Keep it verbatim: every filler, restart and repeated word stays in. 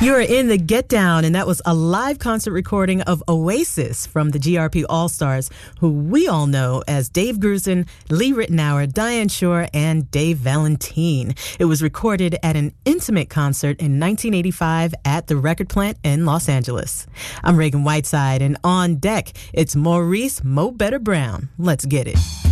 You're in the Get Down, and that was a live concert recording of Oasis from the G R P All-Stars, who we all know as Dave Grusin, Lee Ritenour, Diane Shore, and Dave Valentine. It was recorded at an intimate concert in nineteen eighty-five at the Record Plant in Los Angeles. I'm Reagan Whiteside, and on deck, it's Maurice Mo Better Brown. Let's get it.